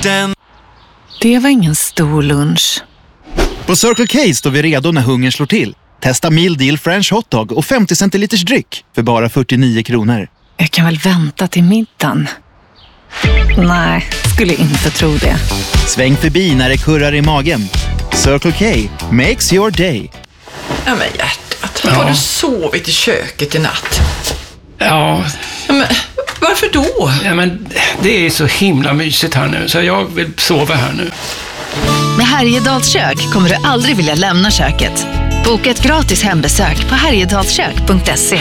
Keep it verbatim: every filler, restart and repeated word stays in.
Den. Det var ingen stor lunch. På Circle K står vi redo när hungern slår till. Testa Meal Deal French Hotdog och femtio centiliters dryck för bara fyrtionio kronor. Jag kan väl vänta till middagen. Nej, skulle inte tro det. Sväng förbi när det kurrar i magen. Circle K makes your day. Ja, men hjärtat, Ja. har du sovit i köket i natt? Ja, Ja, men varför då? ja, men det är så himla mysigt här nu, så jag vill sova här nu. Med Härjedals kök kommer du aldrig vilja lämna köket. Boka ett gratis hembesök på härjedalskök punkt se.